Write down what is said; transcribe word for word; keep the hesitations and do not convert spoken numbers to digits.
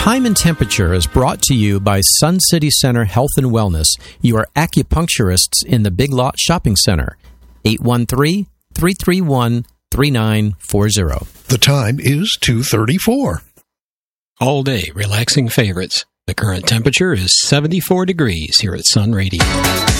Time and Temperature is brought to you by Sun City Center Health and Wellness, your acupuncturists in the Big Lot Shopping Center. eight one three, three three one, three nine four zero. The time is two thirty-four. All day relaxing favorites. The current temperature is seventy-four degrees here at Sun Radio.